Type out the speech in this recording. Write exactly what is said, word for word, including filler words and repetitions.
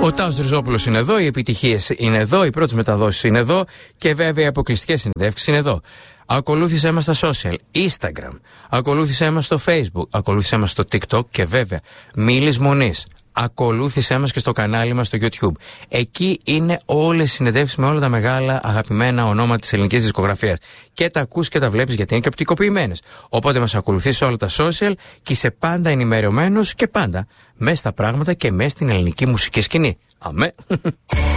Ο Τάσος Ριζόπουλος είναι εδώ, οι επιτυχίες είναι εδώ, οι πρώτες μεταδόσεις είναι εδώ και βέβαια οι αποκλειστικές συνεντεύξεις είναι εδώ. Ακολούθησέ μας στα social, Instagram, ακολούθησέ μας στο Facebook, ακολούθησέ μας στο TikTok και βέβαια μη λησμονείς. Ακολούθησέ μας και στο κανάλι μας στο YouTube. Εκεί είναι όλες οι συνεντεύξεις με όλα τα μεγάλα αγαπημένα ονόματα της ελληνικής δισκογραφίας. Και τα ακούς και τα βλέπεις γιατί είναι και οπτικοποιημένες. Οπότε μας ακολουθείς σε όλα τα social και είσαι πάντα ενημερωμένος και πάντα μέσα στα πράγματα και μέσα στην ελληνική μουσική σκηνή. Αμέ!